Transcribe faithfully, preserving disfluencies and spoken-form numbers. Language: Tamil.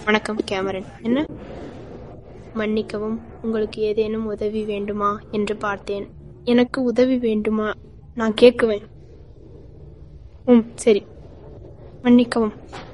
வணக்கம் கேமரன். என்ன? மன்னிக்கவும், உங்களுக்கு ஏதேனும் உதவி வேண்டுமா என்று பார்த்தேன். எனக்கு உதவி வேண்டுமா? நான் கேட்குவேன். ம் சரி, மன்னிக்கவும்.